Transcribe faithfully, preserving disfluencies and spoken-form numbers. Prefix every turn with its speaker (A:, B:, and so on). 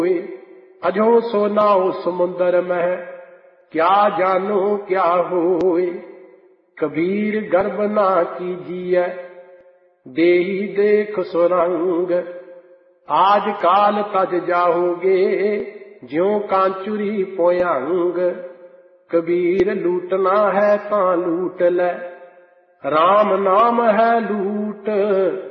A: अजो सो नाव समुंदर में, क्या जानो क्या होए। कबीर गर्व ना कीजिए, देही देख सुरंग। आज काल तज जाओगे, ज्यों कांचुरी पोयांग। कबीर लूटना है तां लूट ले, राम नाम है लूट।